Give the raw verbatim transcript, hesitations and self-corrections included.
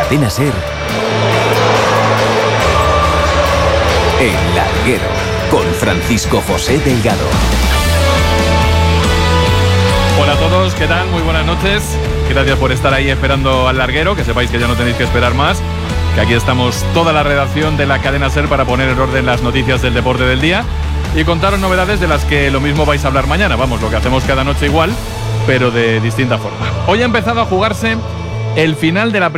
Cadena SER, El Larguero, con Francisco José Delgado. Hola a todos, ¿qué tal? Muy buenas noches. Gracias por estar ahí esperando al Larguero, que sepáis que ya no tenéis que esperar más, que aquí estamos toda la redacción de la Cadena SER para poner en orden las noticias del deporte del día y contaros novedades de las que lo mismo vais a hablar mañana. Vamos, lo que hacemos cada noche igual, pero de distinta forma. Hoy ha empezado a jugarse el final de la